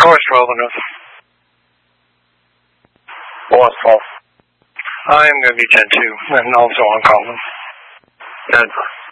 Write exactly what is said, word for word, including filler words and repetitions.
course, Romanov. Boss twelve. I am going to be ten two, and also on column. Denver.